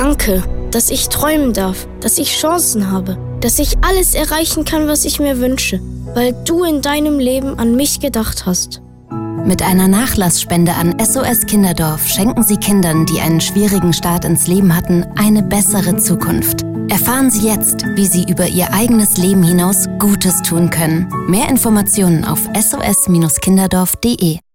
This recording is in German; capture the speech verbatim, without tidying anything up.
Danke, dass ich träumen darf, dass ich Chancen habe, dass ich alles erreichen kann, was ich mir wünsche, weil du in deinem Leben an mich gedacht hast. Mit einer Nachlassspende an S O S Kinderdorf schenken Sie Kindern, die einen schwierigen Start ins Leben hatten, eine bessere Zukunft. Erfahren Sie jetzt, wie Sie über Ihr eigenes Leben hinaus Gutes tun können. Mehr Informationen auf s o s Kinderdorf punkt d e.